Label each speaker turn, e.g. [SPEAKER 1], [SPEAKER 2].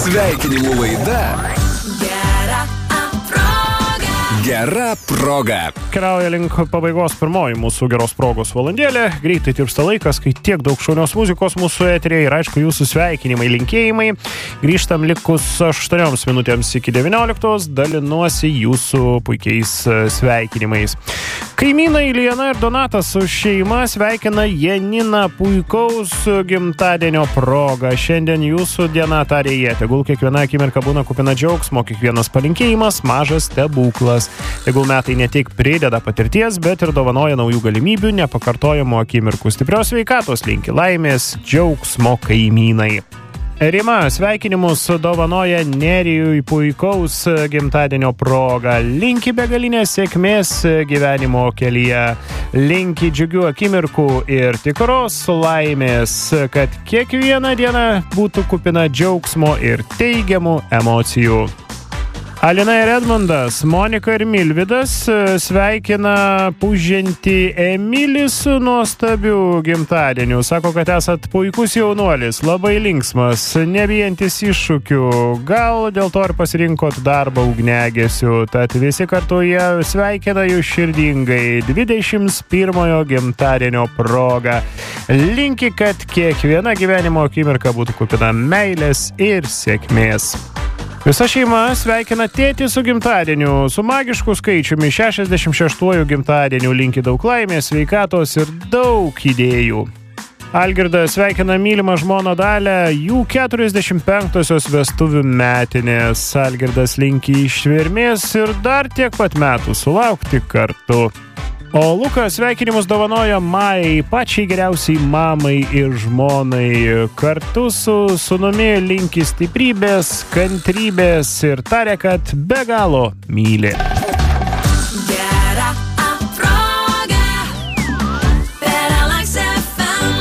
[SPEAKER 1] Sveikinimų laida Gera proga.
[SPEAKER 2] Keliauja link pabaigos pirmoji mūsų geros progos valandėlė. Greitai tirpsta laikas, kai tiek daug šaunios muzikos mūsų eteryje ir aišku jūsų sveikinimai, linkėjimai. Grįžtam likus 8 minutėms iki 19, dalinuosi jūsų puikiais sveikinimais. Kaimynai Liena ir Donatas su šeima sveikina Janiną puikaus gimtadienio progą. Šiandien jūsų diena tarė jie. Tegul kiekviena akimirka būna kupina džiaugsmo, kiekvienas palinkėjimas mažas stebuklas. Tegul metai ne tik prideda patirties, bet ir dovanoja naujų galimybių, nepakartojamų akimirkų. Stiprios sveikatos linki, laimės, džiaugsmo kaimynai. Rima sveikinimus dovanoja Nerijui puikaus gimtadienio progą. Linki begalinės sėkmės gyvenimo kelyje. Linki džiugių akimirkų ir tikros laimės, kad kiekviena diena būtų kupina džiaugsmo ir teigiamų emocijų. Alina ir Edmundas, Monika ir Milvydas sveikina pužiantį Emilį su nuostabiu gimtadieniu. Sako, kad esat puikus jaunuolis, labai linksmas, nebijantis iššūkių. Gal dėl to ir pasirinkot darbą ugniagesiu. Tad visi kartu jie sveikina jūs širdingai 21 gimtadienio progą. Linki, kad kiekviena gyvenimo akimirka būtų kupina meilės ir sėkmės. Visa šeima sveikina tėtį su gimtadieniu, su magišku skaičiumi 66 gimtadieniu, linki daug laimės, sveikatos ir daug idėjų. Algirdas sveikina mylimą žmoną Dalią, jų 45-osios vestuvių metinės. Algirdas linki ištvermės ir dar tiek pat metų sulaukti kartu. O Lukas sveikinimus dovanoja Majai, pačiai geriausiai mamai ir žmonai. Kartu su sūnumi linki stiprybės, kantrybės ir taria, kad be galo myli.
[SPEAKER 3] Gera